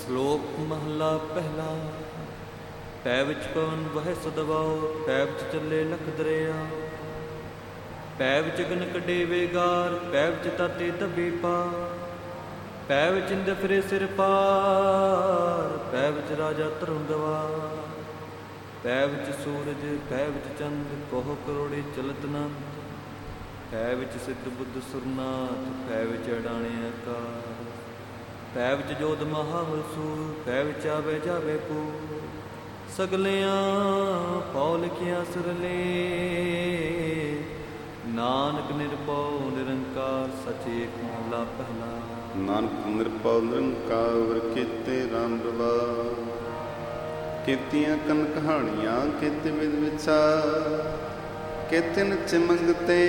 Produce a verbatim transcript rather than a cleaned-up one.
ਸ਼ਲੋਕ ਮਹਲਾ ਪਹਿਲਾ। ਪੈ ਵਿੱਚ ਪਵਨ ਵਹਿ ਸਦਵਾਓ, ਪੈ ਵਿੱਚ ਚੱਲੇ ਲਖ ਦਰਿਆ। ਪੈ ਵਿੱਚ ਗਨ ਕੱਢੇ ਵੇਗਾਰ, ਪੈ ਵਿੱਚ ਤਾਤੇ ਦੱਬੇ ਪਾ। ਪੈ ਵਿੱਚ ਇੰਦ ਫਿਰੇ ਸਿਰ ਪਾਰ, ਪੈ ਵਿੱਚ ਰਾਜਾ ਧਰੁ ਗਵਾ। ਪੈ ਵਿੱਚ ਸੂਰਜ, ਪੈ ਵਿੱਚ ਚੰਦ, ਕੋਹ ਕਰੋੜੇ ਚਲਤ ਨੰਦ। ਪੈ ਵਿੱਚ ਸਿੱਧ ਬੁੱਧ ਸੁਰਨਾਥ, ਪੈ ਵਿੱਚ ਅਡਾਣੇ ਆਕਾਰ। ਪੈ ਵਿੱਚ ਜੋਧ ਮਹਾਬਲ ਸੂਰ, ਪੈ ਵਿੱਚ ਆਵੇ ਜਾਵੇ ਪੂਰ। ਸਗਲਿਆਂ ਪਉ ਲਿਖਿਆ ਸੁਰਲੇ, ਨਾਨਕ ਨਿਰਭਉ ਨਿਰੰਕਾਰ ਸਚ ਏਕ ਮਹਲਾ ਪਹਿਲਾ। ਨਾਨਕ ਨਿਰਭਉ ਨਿਰੰਕਾਰ ਵਰ ਕੀਤੇ ਰਾਮ ਰਵਾ। ਕੀਤੀਆਂ ਕਨ ਕਹਾਣੀਆਂ, ਕੀਤੇ ਵਿਦ ਵਿਚਾਰ। ਕੀਤੇ ਨਚ ਮੰਗਤੇ